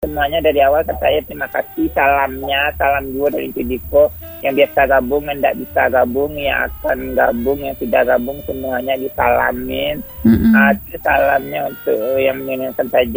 semuanya dari awal saya terima kasih salamnya, salam juga dari Tidiko yang biasa gabung, yang tidak bisa gabung, yang akan gabung, yang sudah gabung semuanya disalamin. Mm-mm. Salamnya untuk yang mendengarkan saja.